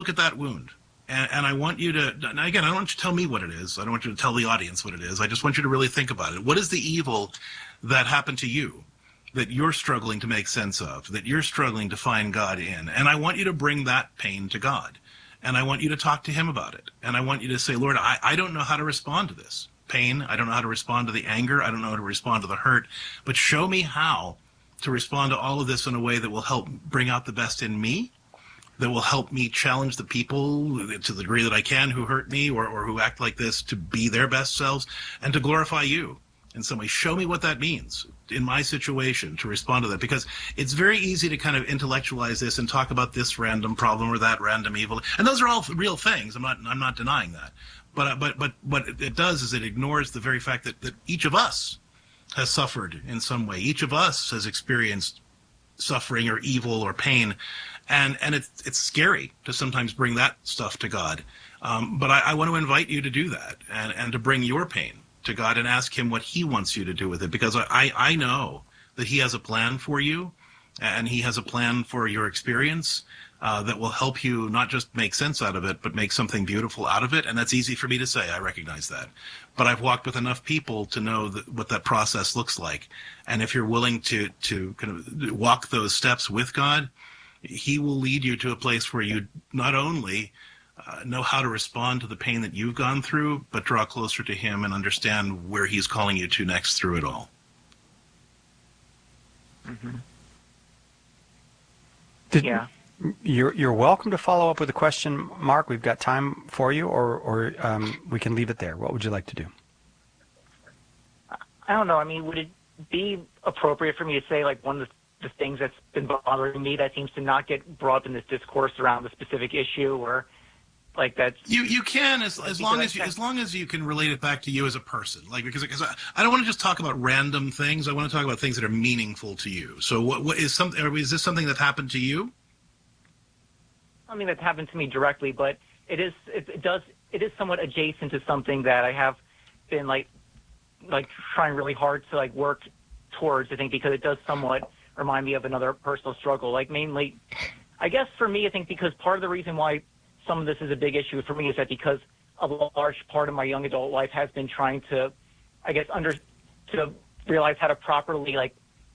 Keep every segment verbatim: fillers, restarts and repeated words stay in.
at that wound. And, and I want you to, now again, I don't want you to tell me what it is. I don't want you to tell the audience what it is. I just want you to really think about it. What is the evil that happened to you that you're struggling to make sense of, that you're struggling to find God in? And I want you to bring that pain to God. And I want you to talk to him about it. And I want you to say, Lord, I, I don't know how to respond to this pain. I don't know how to respond to the anger. I don't know how to respond to the hurt. But show me how to respond to all of this in a way that will help bring out the best in me, that will help me challenge the people to the degree that I can who hurt me or, or who act like this to be their best selves and to glorify you in some way. Show me what that means in my situation to respond to that, because it's very easy to kind of intellectualize this and talk about this random problem or that random evil. And those are all real things. I'm not, I'm not denying that. But, but, but what it does is it ignores the very fact that, that each of us has suffered in some way. Each of us has experienced suffering or evil or pain. And and it's it's scary to sometimes bring that stuff to God. Um, but I, I want to invite you to do that and, and to bring your pain to God and ask him what he wants you to do with it. Because I, I know that he has a plan for you, and he has a plan for your experience uh, that will help you not just make sense out of it, but make something beautiful out of it. And that's easy for me to say. I recognize that. But I've walked with enough people to know that, what that process looks like. And if you're willing to to kind of walk those steps with God, he will lead you to a place where you not only uh, know how to respond to the pain that you've gone through, but draw closer to him and understand where he's calling you to next through it all. Mm-hmm. Did, yeah. You're, you're welcome to follow up with a question, Mark. We've got time for you, or, or um, we can leave it there. What would you like to do? I don't know. I mean, would it be appropriate for me to say, like, one of the the things that's been bothering me that seems to not get brought up in this discourse around the specific issue, or like that's you you can as as long as you as long as you can relate it back to you as a person, like because because I, I don't want to just talk about random things. I want to talk about things that are meaningful to you. So what what is something? Is this something that happened to you? I mean, that's happened to me directly, but it is it, it does it is somewhat adjacent to something that I have been like like trying really hard to like work towards. I think because it does somewhat remind me of another personal struggle. Like mainly, I guess for me, I think because part of the reason why some of this is a big issue for me is that because a large part of my young adult life has been trying to, I guess, under to realize how to properly like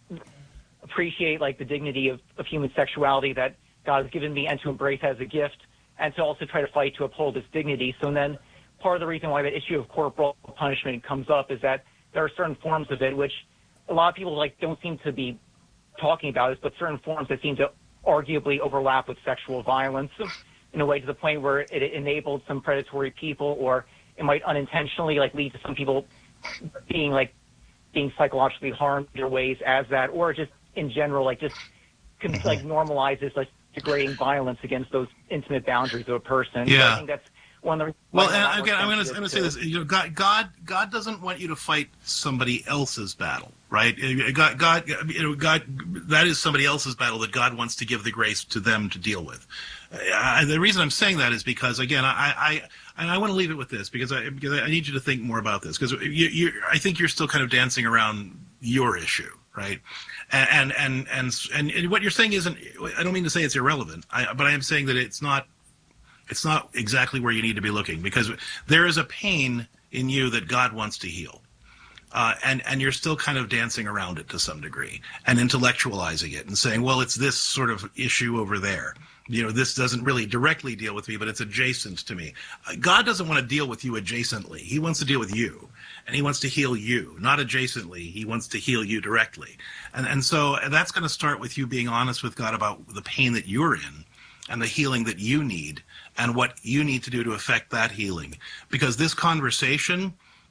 appreciate like the dignity of, of human sexuality that God has given me and to embrace as a gift, and to also try to fight to uphold its dignity. So then part of the reason why the issue of corporal punishment comes up is that there are certain forms of it which a lot of people like don't seem to be talking about it, but certain forms that seem to arguably overlap with sexual violence in a way to the point where it enabled some predatory people, or it might unintentionally like lead to some people being like being psychologically harmed in ways as that, or just in general like just like normalizes like degrading violence against those intimate boundaries of a person. Yeah. So I think that's one of the well, and again, I'm going to I'm going to say this. You know, God, God, God doesn't want you to fight somebody else's battle, right? God, God, you know, God, that is somebody else's battle that God wants to give the grace to them to deal with. Uh, the reason I'm saying that is because, again, I, I, and I want to leave it with this because I, because I need you to think more about this because you, you, I think you're still kind of dancing around your issue, right? And and and and, and what you're saying isn't. I don't mean to say it's irrelevant, I, but I am saying that it's not. It's not exactly where you need to be looking because there is a pain in you that God wants to heal. Uh, and, and you're still kind of dancing around it to some degree and intellectualizing it and saying, well, it's this sort of issue over there. You know, this doesn't really directly deal with me, but it's adjacent to me. Uh, God doesn't want to deal with you adjacently. He wants to deal with you, and he wants to heal you, not adjacently. He wants to heal you directly. And, and so that's going to start with you being honest with God about the pain that you're in and the healing that you need and what you need to do to affect that healing. Because this conversation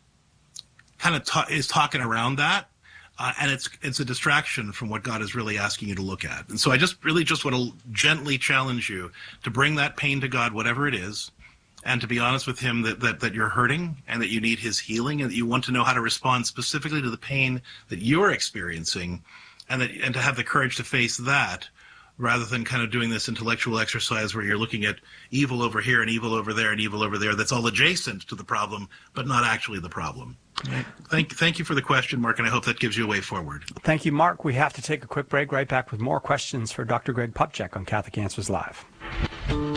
kind of ta- is talking around that, uh, and it's it's a distraction from what God is really asking you to look at. And so I just really just want to gently challenge you to bring that pain to God, whatever it is, and to be honest with him that, that, that you're hurting and that you need his healing and that you want to know how to respond specifically to the pain that you're experiencing, and that and to have the courage to face that rather than kind of doing this intellectual exercise where you're looking at evil over here and evil over there and evil over there that's all adjacent to the problem, but not actually the problem. Right. Thank, thank you for the question, Mark, and I hope that gives you a way forward. Thank you, Mark. We have to take a quick break. Right back with more questions for Doctor Greg Popcak on Catholic Answers Live.